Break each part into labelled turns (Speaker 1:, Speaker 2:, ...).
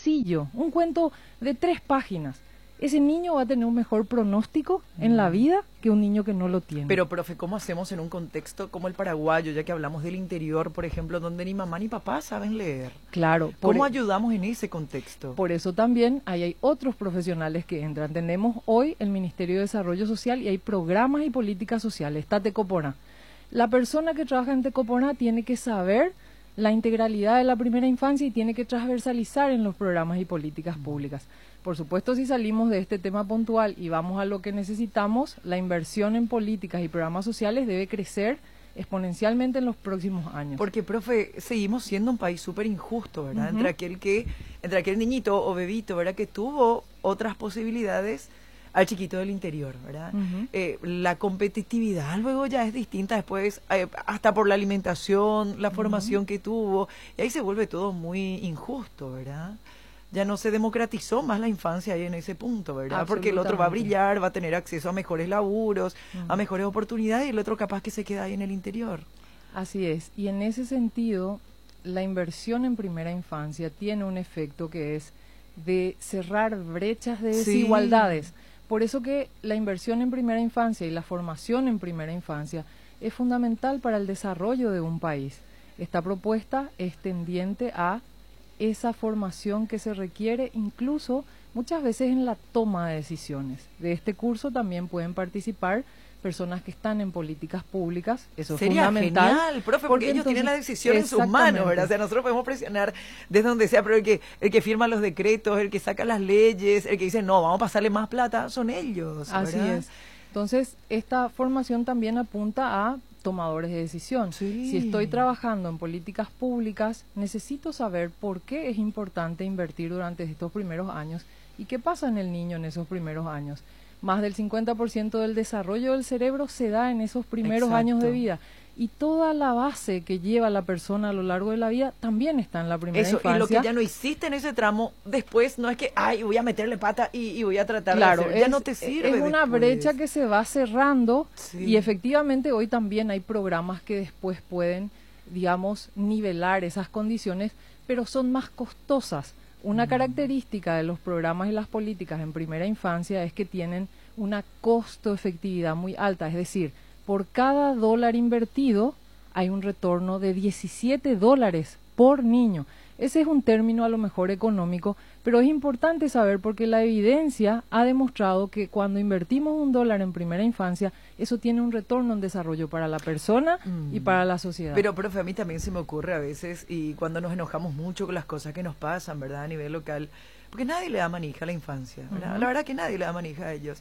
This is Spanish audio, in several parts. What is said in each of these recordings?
Speaker 1: sencillo, un cuento de 3 páginas, ese niño va a tener un mejor pronóstico en la vida que un niño que no lo tiene.
Speaker 2: Pero, profe, ¿cómo hacemos en un contexto como el paraguayo, ya que hablamos del interior, por ejemplo, donde ni mamá ni papá saben leer?
Speaker 1: Claro.
Speaker 2: ¿Cómo ayudamos en ese contexto?
Speaker 1: Por eso también ahí hay otros profesionales que entran. Tenemos hoy el Ministerio de Desarrollo Social y hay programas y políticas sociales. Está Tecopona. La persona que trabaja en Tecopona tiene que saber la integralidad de la primera infancia y tiene que transversalizar en los programas y políticas públicas. Por supuesto, si salimos de este tema puntual y vamos a lo que necesitamos, la inversión en políticas y programas sociales debe crecer exponencialmente en los próximos años.
Speaker 2: Porque, profe, seguimos siendo un país súper injusto, ¿verdad? Entre aquel niñito o bebito, ¿verdad? Que tuvo otras posibilidades al chiquito del interior, ¿verdad? La competitividad luego ya es distinta después, hasta por la alimentación, la formación que tuvo, y ahí se vuelve todo muy injusto, ¿verdad? Ya no se democratizó más la infancia ahí en ese punto, ¿verdad? Porque el otro va a brillar, va a tener acceso a mejores laburos, a mejores oportunidades, y el otro capaz que se queda ahí en el interior.
Speaker 1: Así es, y en ese sentido, la inversión en primera infancia tiene un efecto que es de cerrar brechas de desigualdades. Por eso que la inversión en primera infancia y la formación en primera infancia es fundamental para el desarrollo de un país. Esta propuesta es tendiente a esa formación que se requiere incluso muchas veces en la toma de decisiones. De este curso también pueden participar personas que están en políticas públicas, eso
Speaker 2: sería
Speaker 1: es fundamental.
Speaker 2: Genial, profe, porque ellos tienen la decisión en sus manos, ¿verdad? O sea, nosotros podemos presionar desde donde sea, pero el que firma los decretos, el que saca las leyes, el que dice, no, vamos a pasarle más plata, son ellos, ¿verdad?
Speaker 1: Así es. Entonces, esta formación también apunta a tomadores de decisión. Si estoy trabajando en políticas públicas, necesito saber por qué es importante invertir durante estos primeros años y qué pasa en el niño en esos primeros años. Más del 50% del desarrollo del cerebro se da en esos primeros años de vida. Y toda la base que lleva la persona a lo largo de la vida también está en la primera infancia.
Speaker 2: Y lo que ya no hiciste en ese tramo, después no es que, ay, voy a meterle pata y voy a tratar de hacer. Ya no te sirve.
Speaker 1: Es una brecha que se va cerrando y efectivamente hoy también hay programas que después pueden, digamos, nivelar esas condiciones, pero son más costosas. Una característica de los programas y las políticas en primera infancia es que tienen una costo-efectividad muy alta, es decir, por cada dólar invertido hay un retorno de $17 por niño. Ese es un término a lo mejor económico, pero es importante saber porque la evidencia ha demostrado que cuando invertimos $1 en primera infancia, eso tiene un retorno en desarrollo para la persona y para la sociedad.
Speaker 2: Pero, profe, a mí también se me ocurre a veces, y cuando nos enojamos mucho con las cosas que nos pasan, ¿verdad?, a nivel local, porque nadie le da manija a la infancia, ¿verdad? La verdad que nadie le da manija a ellos.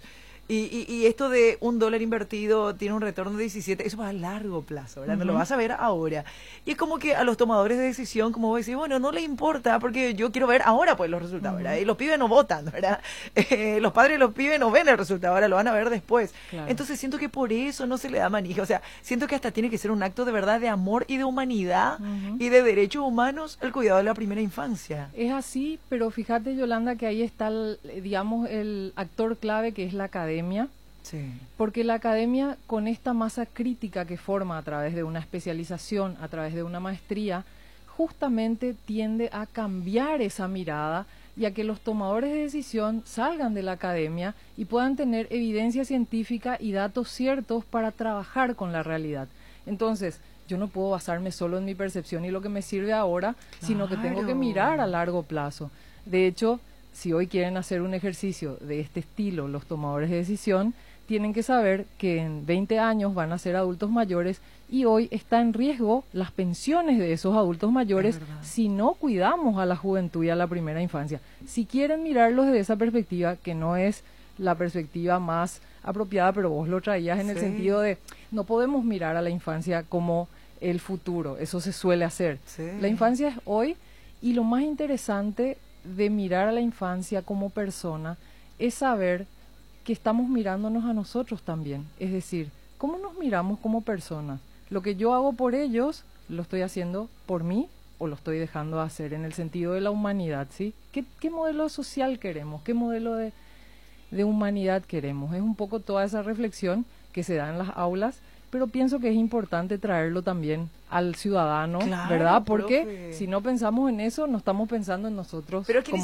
Speaker 2: Y esto de $1 invertido tiene un retorno de 17, eso va a largo plazo, ¿verdad? No lo vas a ver ahora. Y es como que a los tomadores de decisión, como vos decís, bueno, no le importa, porque yo quiero ver ahora pues los resultados, ¿verdad? Y los pibes no votan, ¿verdad? Los padres de los pibes no ven el resultado, ahora lo van a ver después. Claro. Entonces siento que por eso no se le da manija, o sea, siento que hasta tiene que ser un acto de verdad de amor y de humanidad y de derechos humanos el cuidado de la primera infancia.
Speaker 1: Es así, pero fíjate, Yolanda, que ahí está, digamos, el actor clave que es la academia. Porque la academia, con esta masa crítica que forma a través de una especialización, a través de una maestría, justamente tiende a cambiar esa mirada y a que los tomadores de decisión salgan de la academia y puedan tener evidencia científica y datos ciertos para trabajar con la realidad. Entonces, yo no puedo basarme solo en mi percepción y lo que me sirve ahora, sino que tengo que mirar a largo plazo. De hecho, si hoy quieren hacer un ejercicio de este estilo, los tomadores de decisión tienen que saber que en 20 años van a ser adultos mayores y hoy está en riesgo las pensiones de esos adultos mayores si no cuidamos a la juventud y a la primera infancia. Si quieren mirarlos desde esa perspectiva, que no es la perspectiva más apropiada, pero vos lo traías en el sentido de no podemos mirar a la infancia como el futuro, eso se suele hacer. La infancia es hoy y lo más interesante de mirar a la infancia como persona es saber que estamos mirándonos a nosotros también, es decir, ¿cómo nos miramos como personas? Lo que yo hago por ellos, ¿lo estoy haciendo por mí o lo estoy dejando de hacer en el sentido de la humanidad? ¿Sí? ¿Qué modelo social queremos? ¿Qué modelo de humanidad queremos? Es un poco toda esa reflexión que se da en las aulas, pero pienso que es importante traerlo también al ciudadano, ¿verdad? Porque si no pensamos en eso, no estamos pensando en nosotros.
Speaker 2: Pero